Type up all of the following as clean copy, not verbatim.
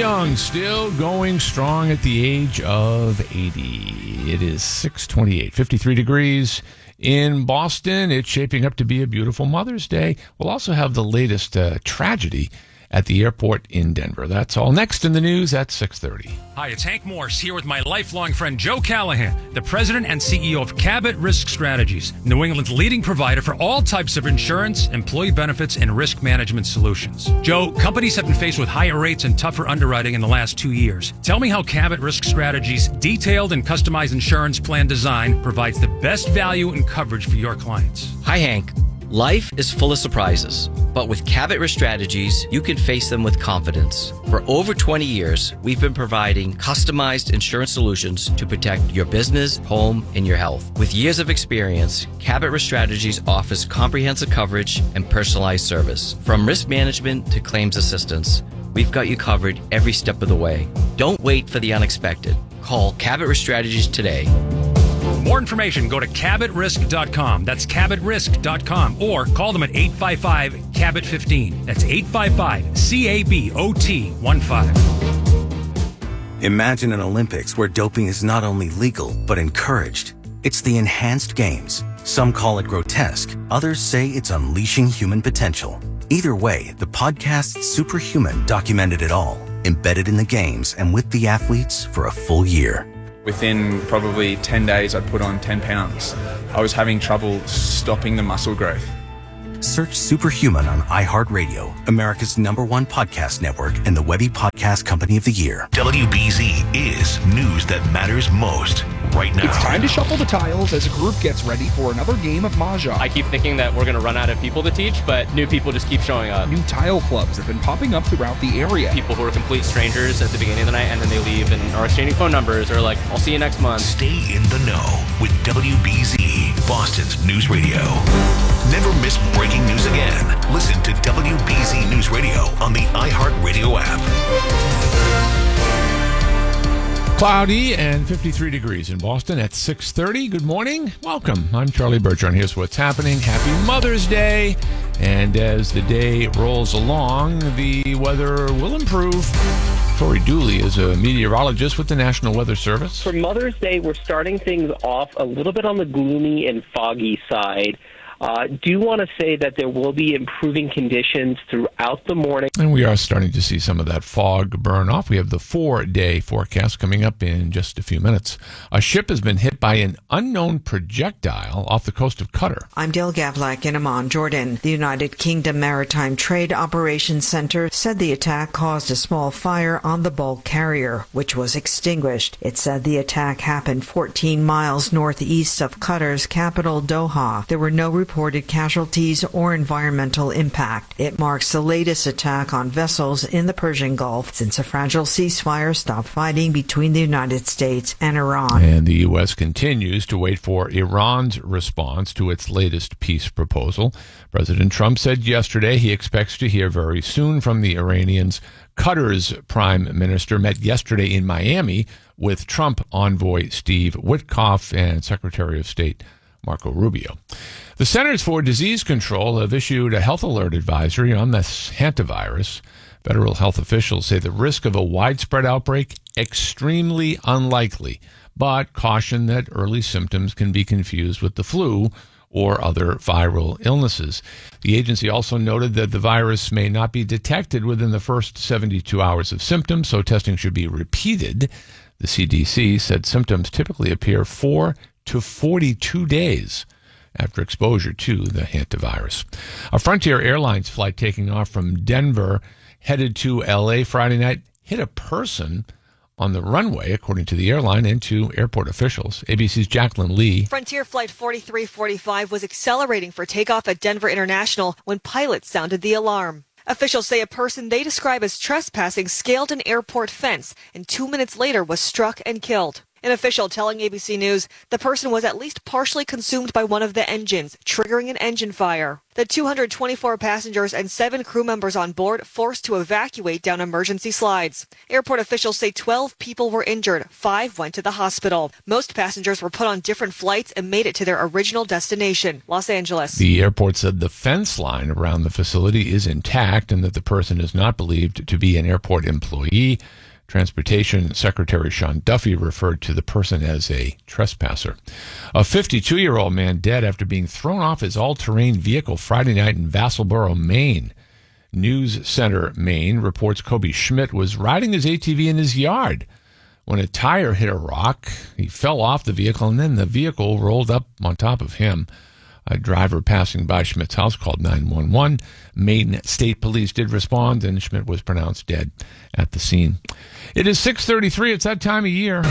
Young still going strong at the age of 80. It is 6:28, 53 degrees in Boston. It's shaping up to be a beautiful Mother's Day. We'll also have the latest tragedy at the airport in Denver. That's all next in the news at 6:30. Hi, it's Hank Morse here with my lifelong friend Joe Callahan, the president and CEO of Cabot Risk Strategies, New England's leading provider for all types of insurance, employee benefits, and risk management solutions. Joe, companies have been faced with higher rates and tougher underwriting in the last 2 years. Tell me how Cabot Risk Strategies' detailed and customized insurance plan design provides the best value and coverage for your clients. Hi, Hank. Life is full of surprises, but with Cabot Risk Strategies, you can face them with confidence. For over 20 years, we've been providing customized insurance solutions to protect your business, home, and your health. With years of experience, Cabot Risk Strategies offers comprehensive coverage and personalized service. From risk management to claims assistance, we've got you covered every step of the way. Don't wait for the unexpected. Call Cabot Risk Strategies today. For more information, go to CabotRisk.com. That's CabotRisk.com. Or call them at 855-CABOT-15. That's 855-CABOT-15. Imagine an Olympics where doping is not only legal, but encouraged. It's the Enhanced Games. Some call it grotesque. Others say it's unleashing human potential. Either way, the podcast Superhuman documented it all, embedded in the games and with the athletes for a full year. Within probably 10 days, I'd put on 10 pounds. I was having trouble stopping the muscle growth. Search Superhuman on iHeartRadio, America's #1 podcast network, and the Webby Podcast Company of the Year. WBZ is news that matters most right now. It's time to shuffle the tiles as a group gets ready for another game of Mahjong. I keep thinking that we're going to run out of people to teach, but new people just keep showing up. New tile clubs have been popping up throughout the area. People who are complete strangers at the beginning of the night, and then they leave and are exchanging phone numbers, or like, I'll see you next month. Stay in the know with WBZ, Boston's news radio. Never miss breaking news again. Listen to WBZ News Radio on the iHeartRadio app. Cloudy and 53 degrees in Boston at 6:30. Good morning. Welcome. I'm Charlie Bergeron. Here's what's happening. Happy Mother's Day. And as the day rolls along, the weather will improve. Tori Dooley is a meteorologist with the National Weather Service. For Mother's Day, we're starting things off a little bit on the gloomy and foggy side. Do want to say that there will be improving conditions throughout the morning. And we are starting to see some of that fog burn off. We have the 4-day forecast coming up in just a few minutes. A ship has been hit by an unknown projectile off the coast of Qatar. I'm Dale Gavlak in Amman, Jordan. The United Kingdom Maritime Trade Operations Center said the attack caused a small fire on the bulk carrier, which was extinguished. It said the attack happened 14 miles northeast of Qatar's capital, Doha. There were no reported casualties or environmental impact. It marks the latest attack on vessels in the Persian Gulf since a fragile ceasefire stopped fighting between the United States and Iran. And the U.S. continues to wait for Iran's response to its latest peace proposal. President Trump said yesterday he expects to hear very soon from the Iranians. Qatar's prime minister met yesterday in Miami with Trump envoy Steve Witkoff and Secretary of State Marco Rubio. The Centers for Disease Control have issued a health alert advisory on the hantavirus. Federal health officials say the risk of a widespread outbreak extremely unlikely, but caution that early symptoms can be confused with the flu or other viral illnesses. The agency also noted that the virus may not be detected within the first 72 hours of symptoms, so testing should be repeated. The CDC said symptoms typically appear 4 to 42 days after exposure to the hantavirus. A Frontier Airlines flight taking off from Denver headed to L.A. Friday night hit a person on the runway, according to the airline and to airport officials. ABC's Jacqueline Lee. Frontier Flight 4345 was accelerating for takeoff at Denver International when pilots sounded the alarm. Officials say a person they describe as trespassing scaled an airport fence and 2 minutes later was struck and killed. An official telling ABC News the person was at least partially consumed by one of the engines, triggering an engine fire. The 224 passengers and 7 crew members on board forced to evacuate down emergency slides. Airport officials say 12 people were injured. 5 went to the hospital. Most passengers were put on different flights and made it to their original destination, Los Angeles. The airport said the fence line around the facility is intact and that the person is not believed to be an airport employee. Transportation Secretary Sean Duffy referred to the person as a trespasser. A 52-year-old man dead after being thrown off his all-terrain vehicle Friday night in Vassalboro, Maine. News Center, Maine reports Kobe Schmidt was riding his ATV in his yard when a tire hit a rock. He fell off the vehicle, and then the vehicle rolled up on top of him. A driver passing by Schmidt's house called 911. Maine State Police did respond, and Schmidt was pronounced dead at the scene. It is 6:33. It's that time of year.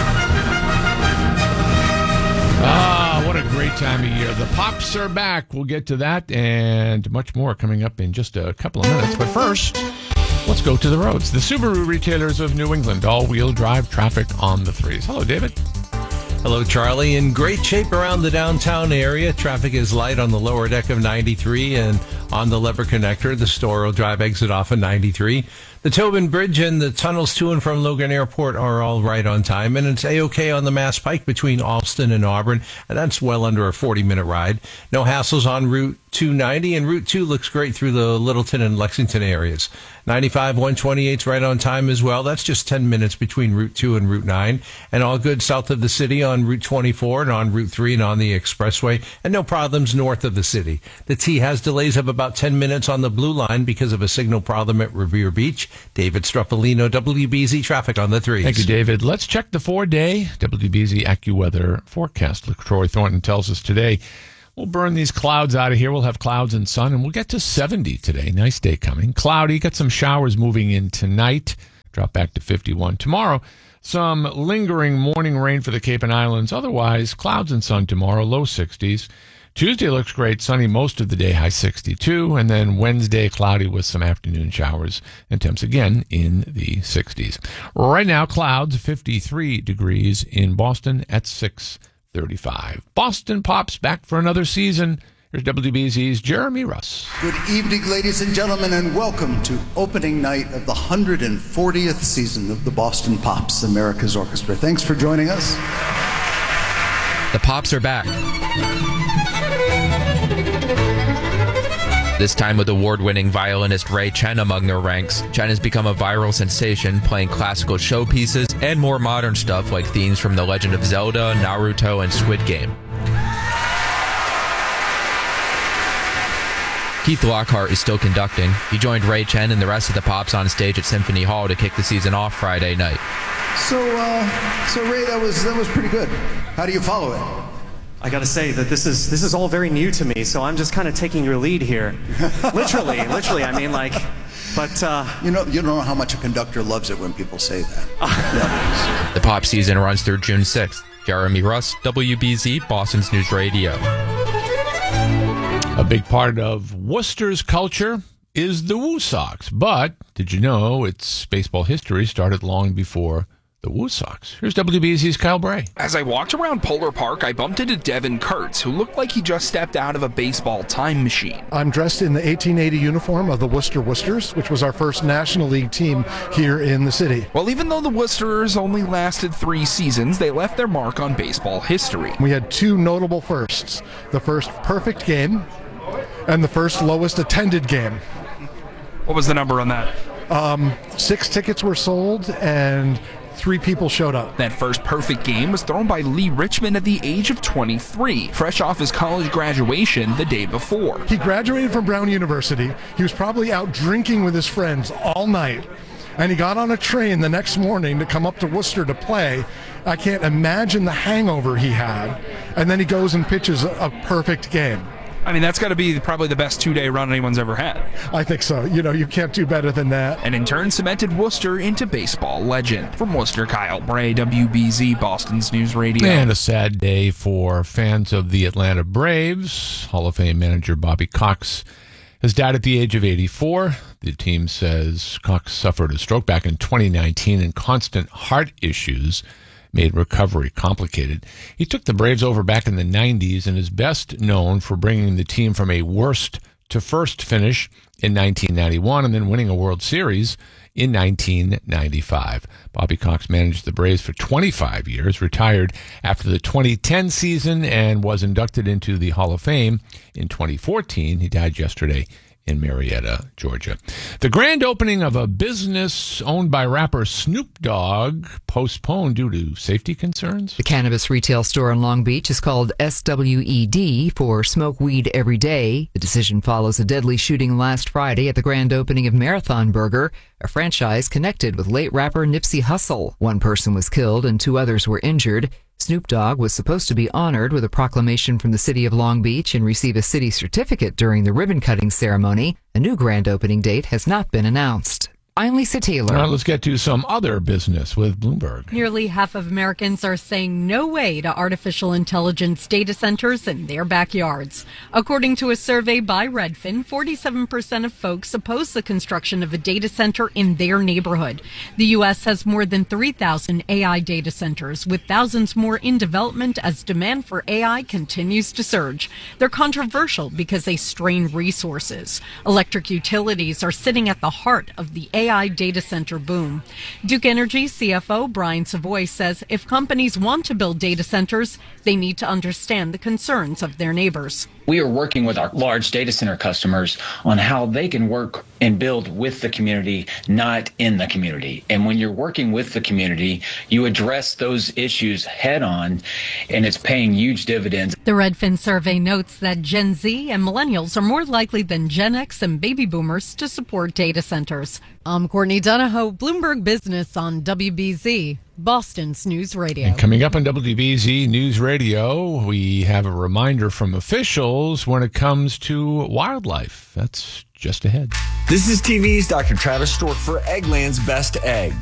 What a great time of year. The Pops are back. We'll get to that and much more coming up in just a couple of minutes. But first, let's go to the roads. The Subaru retailers of New England, all-wheel drive traffic on the threes. Hello, David. Hello, Charlie. In great shape around the downtown area. Traffic is light on the lower deck of 93 and on the Lever Connector, the Storrow Drive exit off of 93. The Tobin Bridge and the tunnels to and from Logan Airport are all right on time, and it's A-OK on the Mass Pike between Alston and Auburn, and that's well under a 40-minute ride. No hassles on Route 290, and Route 2 looks great through the Littleton and Lexington areas. 95 128's right on time as well. That's just 10 minutes between Route 2 and Route 9, and all good south of the city on Route 24 and on Route 3 and on the Expressway, and no problems north of the city. The T has delays of about 10 minutes on the Blue Line because of a signal problem at Revere Beach. David Struffolino, WBZ Traffic on the threes. Thank you, David. Let's check the 4-day WBZ AccuWeather forecast. Troy Thornton tells us today we'll burn these clouds out of here. We'll have clouds and sun, and we'll get to 70 today. Nice day coming. Cloudy, got some showers moving in tonight. Drop back to 51. Tomorrow, some lingering morning rain for the Cape and Islands. Otherwise, clouds and sun tomorrow, low 60s. Tuesday looks great, sunny most of the day, high 62. And then Wednesday, cloudy with some afternoon showers and temps again in the 60s. Right now, clouds, 53 degrees in Boston at 6:35. Boston Pops back for another season. Here's WBZ's Jeremy Russ. Good evening, ladies and gentlemen, and welcome to opening night of the 140th season of the Boston Pops, America's Orchestra. Thanks for joining us. The Pops are back. This time with award-winning violinist Ray Chen among their ranks. Chen has become a viral sensation, playing classical showpieces and more modern stuff like themes from The Legend of Zelda, Naruto, and Squid Game. Keith Lockhart is still conducting. He joined Ray Chen and the rest of the Pops on stage at Symphony Hall to kick the season off Friday night. So Ray, that was pretty good. How do you follow it? I gotta say that this is all very new to me, so I'm just kind of taking your lead here. literally, I mean, like, but you don't know how much a conductor loves it when people say that. The Pop season runs through June 6th. Jeremy Russ, WBZ, Boston's News Radio. A big part of Worcester's culture is the Woo Sox, but did you know its baseball history started long before the Woo Sox? Here's WBZ's Kyle Bray. As I walked around Polar Park, I bumped into Devin Kurtz, who looked like he just stepped out of a baseball time machine. I'm dressed in the 1880 uniform of the Worcester Worcesters, which was our first National League team here in the city. Well, even though the Worcesters only lasted 3 seasons, they left their mark on baseball history. We had 2 notable firsts. The first perfect game and the first lowest attended game. What was the number on that? 6 tickets were sold and 3 people showed up. That first perfect game was thrown by Lee Richmond at the age of 23, fresh off his college graduation the day before. He graduated from Brown University. He was probably out drinking with his friends all night, and he got on a train the next morning to come up to Worcester to play. I can't imagine the hangover he had, and then he goes and pitches a perfect game. I mean, that's got to be probably the best 2-day run anyone's ever had. I think so. You can't do better than that. And in turn cemented Worcester into baseball legend. From Worcester, Kyle Bray, WBZ, Boston's News Radio. And a sad day for fans of the Atlanta Braves. Hall of Fame manager Bobby Cox has died at the age of 84. The team says Cox suffered a stroke back in 2019 and constant heart issues made recovery complicated. He took the Braves over back in the 90s and is best known for bringing the team from a worst to first finish in 1991 and then winning a World Series in 1995. Bobby Cox managed the Braves for 25 years, retired after the 2010 season, and was inducted into the Hall of Fame in 2014. He died yesterday in Marietta, Georgia. The grand opening of a business owned by rapper Snoop Dogg postponed due to safety concerns. The cannabis retail store in Long Beach is called SWED for Smoke Weed Every Day. The decision follows a deadly shooting last Friday at the grand opening of Marathon Burger, a franchise connected with late rapper Nipsey Hussle. One person was killed and 2 others were injured. Snoop Dogg was supposed to be honored with a proclamation from the city of Long Beach and receive a city certificate during the ribbon-cutting ceremony. A new grand opening date has not been announced. I'm Lisa Taylor. Now let's get to some other business with Bloomberg. Nearly half of Americans are saying no way to artificial intelligence data centers in their backyards. According to a survey by Redfin, 47% of folks oppose the construction of a data center in their neighborhood. The U.S. has more than 3,000 AI data centers, with thousands more in development as demand for AI continues to surge. They're controversial because they strain resources. Electric utilities are sitting at the heart of the AI data center boom. Duke Energy CFO Brian Savoy says if companies want to build data centers, they need to understand the concerns of their neighbors. We are working with our large data center customers on how they can work and build with the community, not in the community. And when you're working with the community, you address those issues head on, and it's paying huge dividends. The Redfin survey notes that Gen Z and millennials are more likely than Gen X and baby boomers to support data centers. I'm Courtney Donahoe, Bloomberg Business on WBZ, Boston's News Radio. And coming up on WBZ News Radio, we have a reminder from officials when it comes to wildlife. That's just ahead. This is TV's Dr. Travis Stork for Eggland's Best Egg.